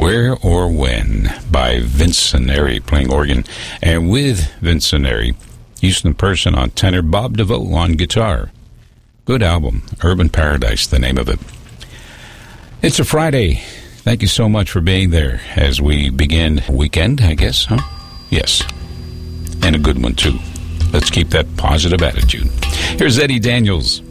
Where or When by Vince Neri playing organ, and with Vince Neri, Houston Person on tenor, Bob DeVoe on guitar. Good album, Urban Paradise, the name of it. It's a Friday. Thank you so much for being there as we begin weekend, I guess, huh? Yes. And a good one, too. Let's keep that positive attitude. Here's Eddie Daniels.